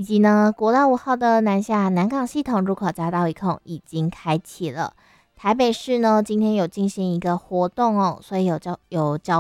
以及呢，国道5号的南下南港系统入口匝道一控已经开启了。台北市呢，今天有进行一个活动哦，所以有交